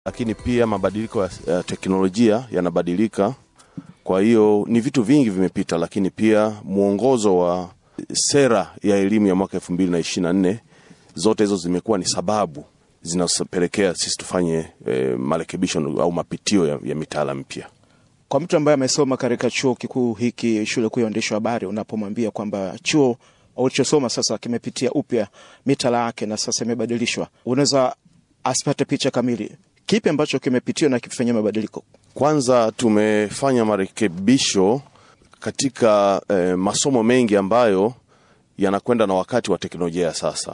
Lakini pia mabadiliko ya teknolojia yanabadilika. Kwa hiyo ni vitu vingi vimepita, lakini pia muongozo wa sera ya elimu ya mwaka 2024 zote hizo zimekuwa ni sababu zinazopelekea sisi tufanye marekebisho au mapitio ya mitaala mpya. Kwa mtu ambaye amesoma katika chuo kikuu hiki, shule kuu ya uandishi wa habari, unapomwambia kwamba chuo ulichosoma sasa kimepitia upya mitaala yake na sasa imebadilishwa, unaweza asipate picha kamili. Kipi ambacho kimepitiwa na kifanywa mabadiliko? Kwanza tumefanya marekebisho katika masomo mengi ambayo yanakwenda na wakati wa teknolojia ya sasa.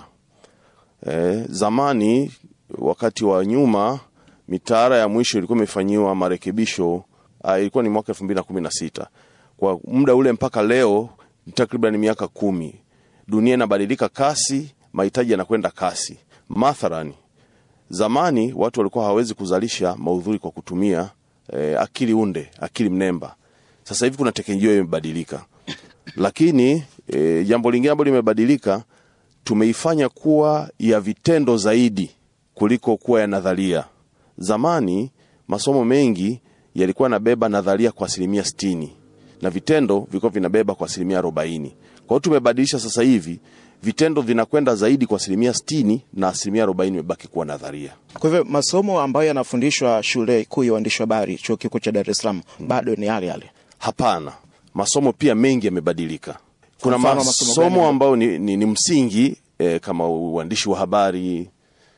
Zamani wakati wa nyuma mitaala ya mwisho ilikuwa imefanywa marekebisho, ilikuwa ni mwaka 2016. Kwa muda ule mpaka leo takriban miaka 10. Dunia inabadilika kasi, mahitaji yanakwenda kasi. Mathalani, zamani watu walikuwa hawezi kuzalisha maudhui kwa kutumia akili unde, akili mnemba. Sasa hivi kuna teknolojia imebadilika. Lakini jambo lingine ambalo limebadilika, tumeifanya kuwa ya vitendo zaidi kuliko kuwa ya nadharia. Zamani masomo mengi yalikuwa yanabeba nadharia kwa 60% na vitendo vilikuwa vinabeba kwa 40%. Kwa hiyo tumebadilisha sasa hivi vitendo vinakwenda zaidi kwa 60% na 40% imebaki kuwa nadharia. Kwa hivyo masomo ambayo yanafundishwa shule kuu ya uandishi wa habari chuo kikuu cha Dar es Salaam bado ni yale yale? Hapana, masomo pia mengi yamebadilika. Kuna masomo ambayo ni msingi kama uandishi wa habari,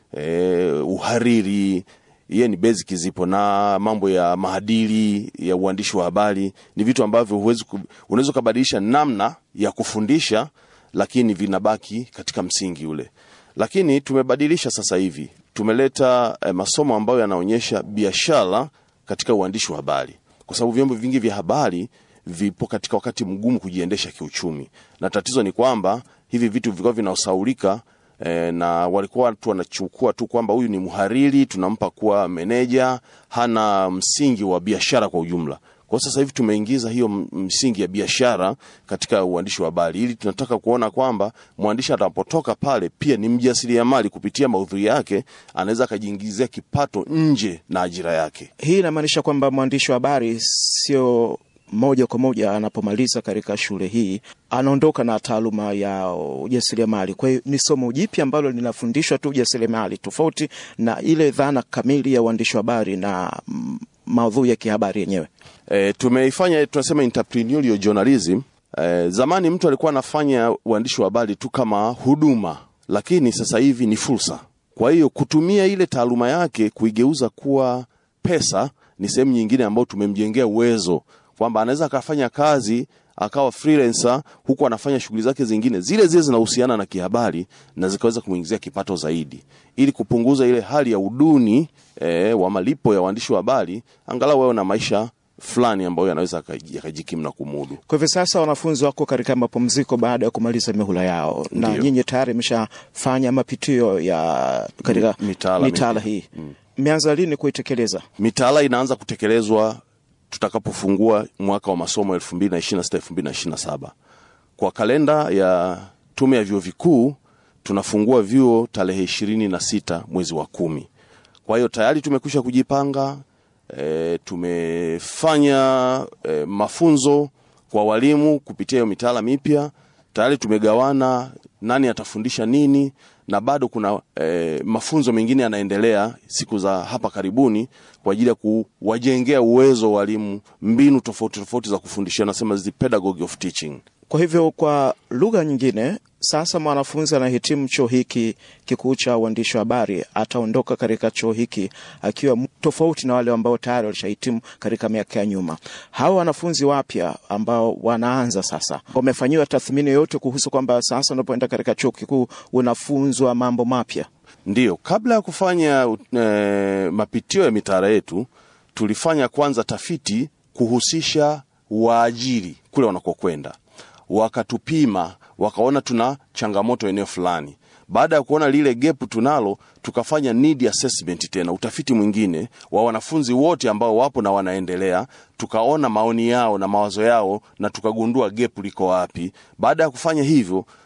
uhariri, yeye ni basic zipo, na mambo ya maadili ya uandishi wa habari ni vitu ambavyo unaweza kubadilisha namna ya kufundisha, lakini vinabaki katika msingi ule. Lakini tumebadilisha sasa hivi, tumeleta masomo ambayo yanaonyesha biashara katika uandishi wa habari, kwa sababu vyombo vingi vya habari vipo katika wakati mgumu kujiendesha kiuchumi, na tatizo ni kwamba hivi vitu vilikuwa vinaosaulika na walikuwa watu wanachukua tu kwamba huyu ni muhariri, tunampa kuwa meneja, hana msingi wa biashara kwa ujumla. Kwa sasa hivi tumeingiza hiyo msingi ya biashara katika uandishi wa habari, ili tunataka kuona kwamba mwandishi atakapotoka pale pia ni mjasiriamali. Kupitia maudhui yake anaweza kujiingizia kipato nje na ajira yake. Hii inamaanisha kwamba mwandishi wa habari sio moja kwa moja anapomaliza katika shule hii anaondoka na taaluma ya ujasiriamali. Kwa hiyo ni somo jipya ambalo linafundishwa tu ujasiriamali, tofauti na ile dhana kamili ya uandishi wa habari na maudhui ya kihabari yenyewe. Tumeifanya, tunasema entrepreneurial journalism. Zamani mtu alikuwa anafanya uandishi wa habari tu kama huduma, lakini sasa hivi ni fursa. Kwa hiyo kutumia ile taaluma yake kuigeuza kuwa pesa ni sehemu nyingine ambayo tumemjengea uwezo kwamba anaweza akafanya kazi akawa freelancer huku anafanya shughuli zake zingine zile zinahusiana na kihabari na zikaweza kumuingizia kipato zaidi, ili kupunguza ile hali ya uduni wa malipo ya waandishi wa habari, angalau wao na maisha fulani ambayo yanaweza akajikimu na kumudu. Kwa hivyo sasa wanafunzi wako katika mapumziko baada ya kumaliza mihula yao. Na nyinyi tayari mmeshafanya mapitio ya katika mitaala hii. Mmeanza lini kuitekeleza? Mitaala inaanza kutekelezwa tutakapofungua mwaka wa masomo 2026-2027. Kwa kalenda ya Tume ya Vyuo Vikuu tunafungua vyuo tarehe 26 mwezi wa 10. Kwa hiyo tayari tumekwisha kujipanga. Tumefanya mafunzo kwa walimu kupitia hiyo mitaala mipya. Tayari tumegawana nani atafundisha nini, na bado kuna mafunzo mengine yanaendelea siku za hapa karibuni kwa ajili ya kuwajengea uwezo walimu mbinu tofauti tofauti za kufundishia, nasema the pedagogy of teaching. Kwa hivyo kwa lugha nyingine, sasa mwanafunzi anahitimu chuo hiki kikuu cha uandishi wa habari ataondoka katika chuo hiki akiwa tofauti na wale ambao tayari walishahitimu katika miaka ya nyuma. Hao wanafunzi wapya ambao wanaanza sasa, wamefanyiwa tathmini yote kuhusu kwamba sasa unapoenda katika chuo kikuu unafunzwa mambo mapya? Ndio, kabla ya kufanya mapitio ya mitaala yetu, tulifanya kwanza tafiti kuhusisha waajiri kule wanakokwenda. Wakatupima, wakaona tuna changamoto eneo fulani. Baada ya kuona lile gap tunalo, tukafanya need assessment tena, utafiti mwingine wa wanafunzi wote ambao wapo na wanaendelea, tukaona maoni yao na mawazo yao na tukagundua gap liko wapi. Baada ya kufanya hivyo,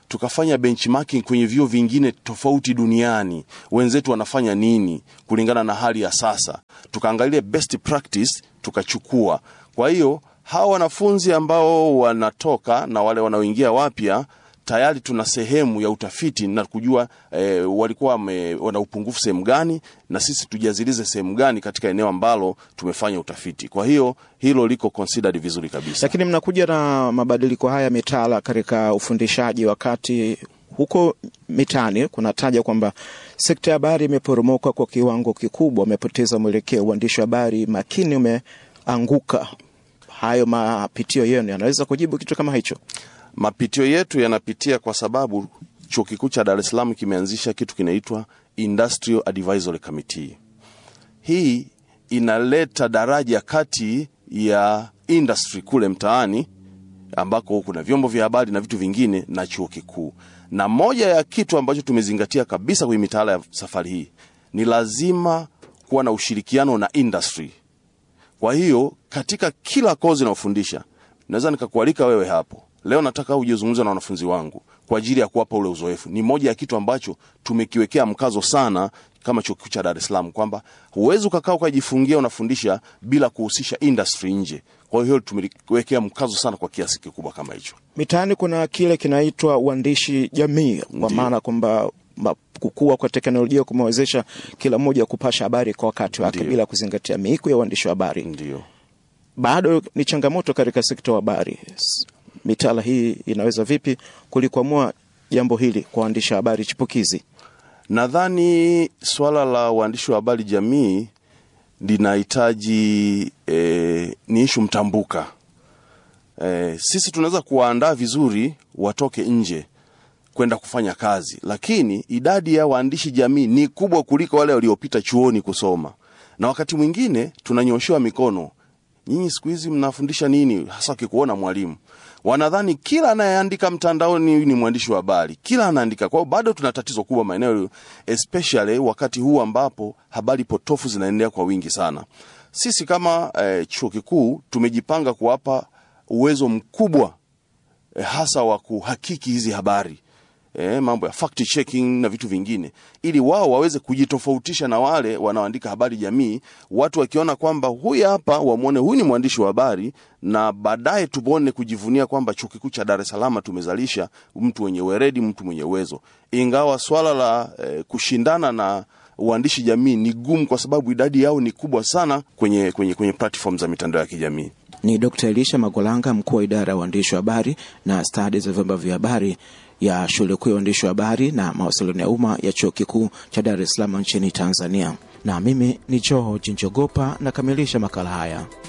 tukafanya benchmarking kwenye vyuo vingine tofauti duniani, wenzetu wanafanya nini kulingana na hali ya sasa, tukaangalia best practice tukachukua. Kwa hiyo hawa wanafunzi ambao wanatoka na wale wanaoingia wapya, tayari tuna sehemu ya utafiti na kujua walikuwa wana upungufu sehemu gani, na sisi tujazilize sehemu gani katika eneo ambalo tumefanya utafiti. Kwa hiyo hilo liko considered vizuri kabisa. Lakini mnakuja na mabadiliko haya mitaala katika ufundishaji, wakati huko mitani kunataja kwamba sekta ya habari imeporomoka kwa kiwango kikubwa, umepoteza mwelekeo, uandishi wa habari makini umeanguka. Hayo mapitio yenu yanaweza kujibu kitu kama hicho? Mapitio yetu yanapitia kwa sababu Chuo Kikuu cha Dar es Salaam kimeanzisha kitu kinaitwa Industrial Advisory Committee. Hii inaleta daraja kati ya industry kule mtaani ambako kuna vyombo vya habari na vitu vingine na chuo kikuu. Na moja ya kitu ambacho tumezingatia kabisa kwenye mitaala ya safari hii ni lazima kuwa na ushirikiano na industry. Kwa hiyo katika kila kozi naofundisha, naweza nikakualika wewe hapo leo, nataka ujizungumze na wanafunzi wangu kwa ajili ya kuwapa ule uzoefu. Ni moja ya kitu ambacho tumekiwekea mkazo sana kama Chuo Kikuu cha Dar es Salaam, kwamba huwezi ukakaa ukajifungia unafundisha bila kuhusisha industry nje. Kwa hiyo tumewekea mkazo sana kwa kiasi kikubwa kama hicho. Mitaani kuna kile kinaitwa uandishi jamii, kwa maana kwamba kukua kwa teknolojia kumewezesha kila mmoja kupasha habari kwa wakati wake bila kuzingatia miiko ya uandishi wa habari. Ndio. Bado ni changamoto katika sekta ya habari. Mitaala hii inaweza vipi kulikwamua jambo hili kwa waandishi wa habari chipukizi? Nadhani swala la uandishi wa habari jamii linahitaji ni issue mtambuka. Sisi tunaweza kuandaa vizuri watoke nje kwenda kufanya kazi, lakini idadi ya waandishi jamii ni kubwa kuliko wale waliopita chuoni kusoma. Na wakati mwingine tunanyoshewa mikono, nyinyi siku hizi mnafundisha nini, hasa kikuona mwalimu. Wanadhani kila anayeandika mtandaoni ni mwandishi wa habari, kila anaandika. Kwa hiyo bado tuna tatizo kubwa maeneo, especially wakati huu ambapo habari potofu zinaendelea kwa wingi sana. Sisi kama chuo kikuu tumejipanga kuwapa uwezo mkubwa hasa wa kuhakiki hizi habari, mambo ya fact checking na vitu vingine, ili wao waweze kujitofautisha na wale wanaoandika habari jamii. Watu wakiona kwamba huyu hapa, wamuone huyu ni mwandishi wa habari, na baadaye tubone kujivunia kwamba Chuo Kikuu cha Dar es Salaam tumezalisha mtu mwenye weredi, mtu mwenye uwezo. Ingawa swala la kushindana na uandishi jamii ni gumu kwa sababu idadi yao ni kubwa sana kwenye platform za mitandao ya kijamii. Ni Dr. Elisha Magolanga, mkuu wa idara ya uandishi wa habari na stadi za vyombo vya habari ya Shule Kuu ya Uandishi wa Habari na Mawasiliano ya Umma ya Chuo Kikuu cha Dar es Salaam nchini Tanzania. Na mimi ni George Njogopa, nakamilisha makala haya.